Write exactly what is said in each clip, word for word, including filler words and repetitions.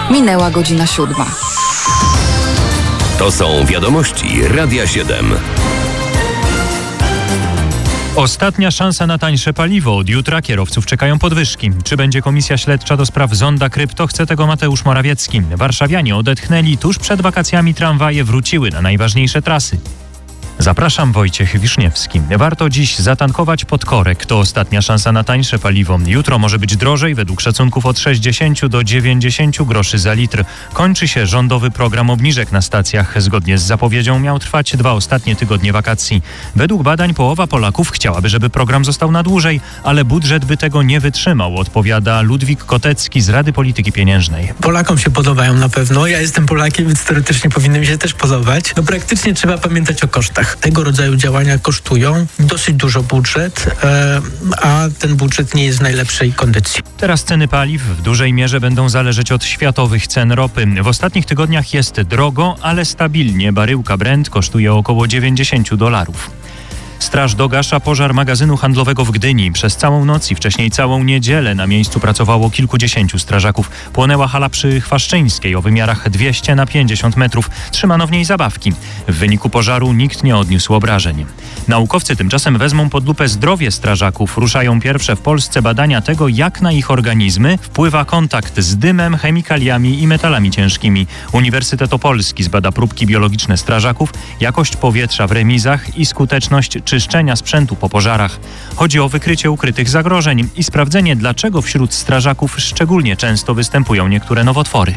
Minęła godzina siódma. To są wiadomości Radia siedem. Ostatnia szansa na tańsze paliwo. Od jutra kierowców czekają podwyżki. Czy będzie komisja śledcza do spraw zonda krypto? Chce tego Mateusz Morawiecki. Warszawianie odetchnęli. Tuż przed wakacjami tramwaje wróciły na najważniejsze trasy. Zapraszam, Wojciech Wiszniewski. Warto dziś zatankować pod korek. To ostatnia szansa na tańsze paliwo. Jutro może być drożej, według szacunków od sześćdziesiąt do dziewięćdziesiąt groszy za litr. Kończy się rządowy program obniżek na stacjach. Zgodnie z zapowiedzią miał trwać dwa ostatnie tygodnie wakacji. Według badań połowa Polaków chciałaby, żeby program został na dłużej, ale budżet by tego nie wytrzymał, odpowiada Ludwik Kotecki z Rady Polityki Pieniężnej. Polakom się podobają na pewno. Ja jestem Polakiem, więc teoretycznie powinny mi się też podobać. No praktycznie trzeba pamiętać o kosztach. Tego rodzaju działania kosztują dosyć dużo budżet, e, a ten budżet nie jest w najlepszej kondycji. Teraz ceny paliw w dużej mierze będą zależeć od światowych cen ropy. W ostatnich tygodniach jest drogo, ale stabilnie. Baryłka Brent kosztuje około dziewięćdziesiąt dolarów. Straż dogasza pożar magazynu handlowego w Gdyni. Przez całą noc i wcześniej całą niedzielę na miejscu pracowało kilkudziesięciu strażaków. Płonęła hala przy Chwaszczyńskiej o wymiarach dwieście na pięćdziesiąt metrów. Trzymano w niej zabawki. W wyniku pożaru nikt nie odniósł obrażeń. Naukowcy tymczasem wezmą pod lupę zdrowie strażaków. Ruszają pierwsze w Polsce badania tego, jak na ich organizmy wpływa kontakt z dymem, chemikaliami i metalami ciężkimi. Uniwersytet Opolski zbada próbki biologiczne strażaków, jakość powietrza w remizach i skuteczność czyszczenia sprzętu po pożarach. Chodzi o wykrycie ukrytych zagrożeń i sprawdzenie, dlaczego wśród strażaków szczególnie często występują niektóre nowotwory.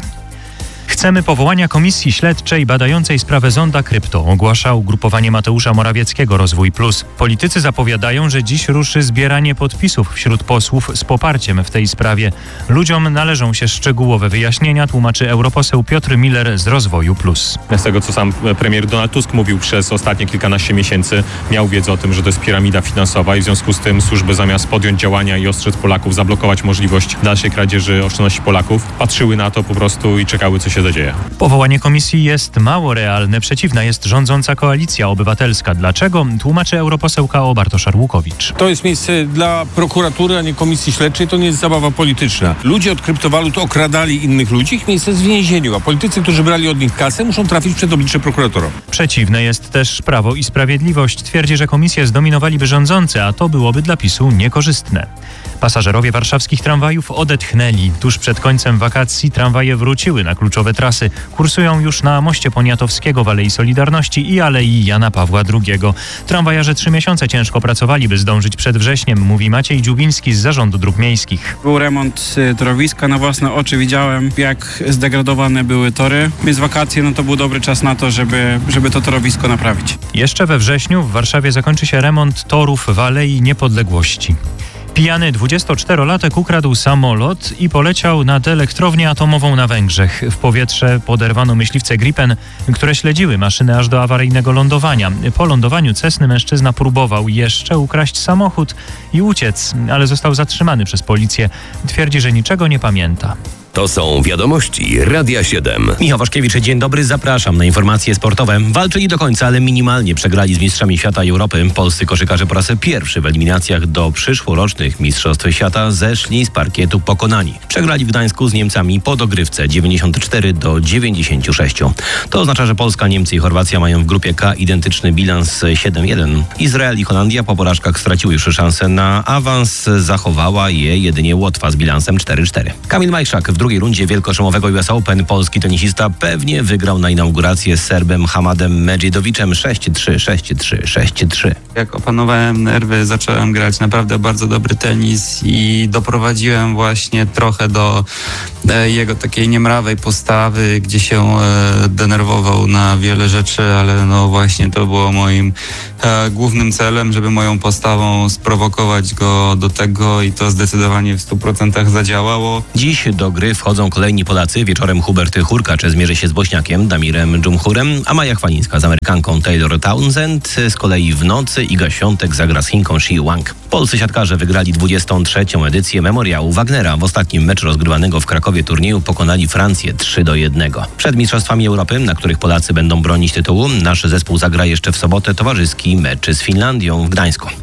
Chcemy powołania komisji śledczej badającej sprawę zonda krypto, ogłasza ugrupowanie Mateusza Morawieckiego Rozwój Plus. Politycy zapowiadają, że dziś ruszy zbieranie podpisów wśród posłów z poparciem w tej sprawie. Ludziom należą się szczegółowe wyjaśnienia, tłumaczy europoseł Piotr Miller z Rozwoju Plus. Z tego, co sam premier Donald Tusk mówił przez ostatnie kilkanaście miesięcy, miał wiedzę o tym, że to jest piramida finansowa i w związku z tym służby zamiast podjąć działania i ostrzec Polaków, zablokować możliwość dalszej kradzieży oszczędności Polaków, patrzyły na to po prostu i czekały, co się zadzieje. Powołanie komisji jest mało realne. Przeciwna jest rządząca Koalicja Obywatelska. Dlaczego? Tłumaczy europoseł K O Bartosz Arłukowicz. To jest miejsce dla prokuratury, a nie komisji śledczej. To nie jest zabawa polityczna. Ludzie od kryptowalut okradali innych ludzi. Ich miejsce jest w więzieniu, a politycy, którzy brali od nich kasę, muszą trafić przed oblicze prokuratora. Przeciwne jest też Prawo i Sprawiedliwość. Twierdzi, że komisję zdominowaliby rządzący, a to byłoby dla PiSu niekorzystne. Pasażerowie warszawskich tramwajów odetchnęli. Tuż przed końcem wakacji tramwaje wróciły na kluczowe trasy. Kursują już na moście Poniatowskiego w Alei Solidarności i Alei Jana Pawła drugiego. Tramwajarze trzy miesiące ciężko pracowali, by zdążyć przed wrześniem, mówi Maciej Dziubiński z Zarządu Dróg Miejskich. Był remont torowiska, na własne oczy widziałem, jak zdegradowane były tory. Więc wakacje, no to był dobry czas na to, żeby, żeby to torowisko naprawić. Jeszcze we wrześniu w Warszawie zakończy się remont torów w Alei Niepodległości. Pijany dwudziestoczterolatek ukradł samolot i poleciał nad elektrownię atomową na Węgrzech. W powietrze poderwano myśliwce Gripen, które śledziły maszynę aż do awaryjnego lądowania. Po lądowaniu Cessny mężczyzna próbował jeszcze ukraść samochód i uciec, ale został zatrzymany przez policję. Twierdzi, że niczego nie pamięta. To są wiadomości Radia siedem. Michał Waszkiewicz, dzień dobry, zapraszam na informacje sportowe. Walczyli do końca, ale minimalnie przegrali z mistrzami świata i Europy. Polscy koszykarze po raz pierwszy w eliminacjach do przyszłorocznych Mistrzostw Świata zeszli z parkietu pokonani. Przegrali w Gdańsku z Niemcami po dogrywce dziewięćdziesiąt cztery do dziewięćdziesięciu sześciu. To oznacza, że Polska, Niemcy i Chorwacja mają w grupie K identyczny bilans siedem jeden. Izrael i Holandia po porażkach straciły już szansę na awans. Zachowała je jedynie Łotwa z bilansem cztery cztery. Kamil Majszak w drugiej rundzie wielkoszlemowego U S Open polski tenisista pewnie wygrał na inaugurację z Serbem Hamadem Medžidovićem sześć trzy, sześć trzy, sześć trzy. Jak opanowałem nerwy, zacząłem grać naprawdę bardzo dobry tenis i doprowadziłem właśnie trochę do jego takiej niemrawej postawy, gdzie się denerwował na wiele rzeczy, ale no właśnie to było moim głównym celem, żeby moją postawą sprowokować go do tego i to zdecydowanie w stu procentach zadziałało. Dziś do gry wchodzą kolejni Polacy. Wieczorem Hubert Hurkacz zmierzy się z Bośniakiem Damirem Dżumhurem, a Maja Chwalińska z Amerykanką Taylor Townsend. Z kolei w nocy Iga Świątek zagra z Chinką Shi Wang. Polscy siatkarze wygrali dwudziestą trzecią edycję Memoriału Wagnera. W ostatnim meczu rozgrywanego w Krakowie turnieju pokonali Francję trzy do jednego. Przed Mistrzostwami Europy, na których Polacy będą bronić tytułu, nasz zespół zagra jeszcze w sobotę towarzyski mecz z Finlandią w Gdańsku.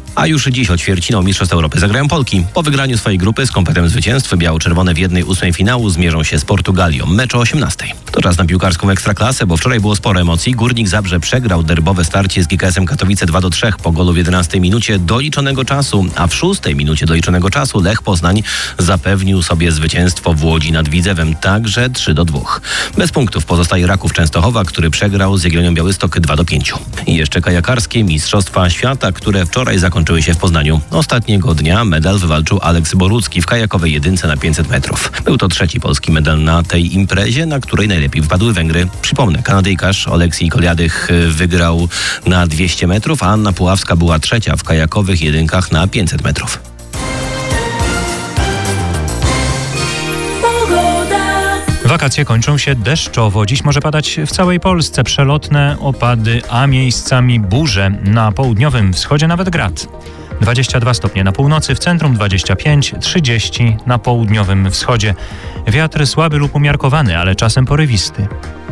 A już dziś o ćwierćfinał Mistrzostw Europy zagrają Polki. Po wygraniu swojej grupy z kompletem zwycięstw biało-czerwone w jednej ósmej finału zmierzą się z Portugalią. Mecz o osiemnastej. To czas na piłkarską ekstraklasę, bo wczoraj było sporo emocji. Górnik Zabrze przegrał derbowe starcie z G K S-em Katowice dwa do trzech po golu w jedenastej minucie doliczonego czasu, a w szóstej minucie doliczonego czasu Lech Poznań zapewnił sobie zwycięstwo w Łodzi nad Widzewem, także trzy do dwóch. Bez punktów pozostaje Raków Częstochowa, który przegrał z Jagiellonią Białystok dwa do pięciu. I jeszcze kajakarskie Mistrzostwa Świata, które wczoraj zakończyły się w Poznaniu. Ostatniego dnia medal wywalczył Aleks Borucki w kajakowej jedynce na pięćset metrów. Był to trzeci polski medal na tej imprezie, na której najlepiej wypadły Węgry. Przypomnę, Kanadyjkarz Oleksij Koliadych wygrał na dwieście metrów, a Anna Puławska była trzecia w kajakowych jedynkach na pięćset metrów. Wakacje kończą się deszczowo. Dziś może padać w całej Polsce przelotne opady, a miejscami burze. Na południowym wschodzie nawet grad. dwadzieścia dwa stopnie na północy, w centrum dwadzieścia pięć, trzydzieści na południowym wschodzie. Wiatr słaby lub umiarkowany, ale czasem porywisty.